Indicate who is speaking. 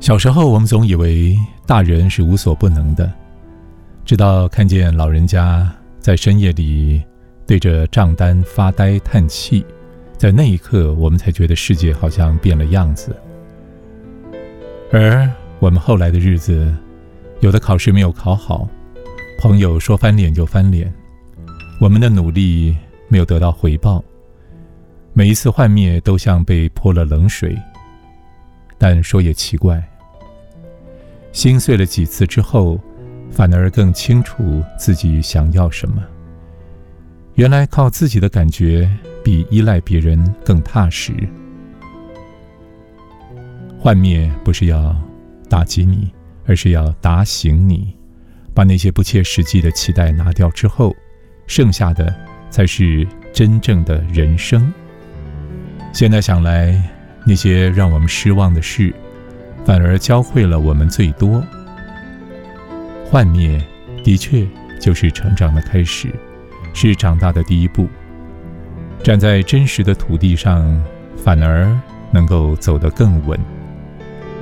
Speaker 1: 小时候我们总以为大人是无所不能的，直到看见老人家在深夜里对着账单发呆叹气，在那一刻我们才觉得世界好像变了样子。而我们后来的日子，有的考试没有考好，朋友说翻脸就翻脸，我们的努力没有得到回报，每一次幻灭都像被泼了冷水。但说也奇怪，心碎了几次之后，反而更清楚自己想要什么。原来靠自己的感觉比依赖别人更踏实。幻灭不是要打击你，而是要打醒你，把那些不切实际的期待拿掉之后，剩下的才是真正的人生。现在想来，那些让我们失望的事，反而教会了我们最多。幻灭的确就是成长的开始，是长大的第一步。站在真实的土地上，反而能够走得更稳。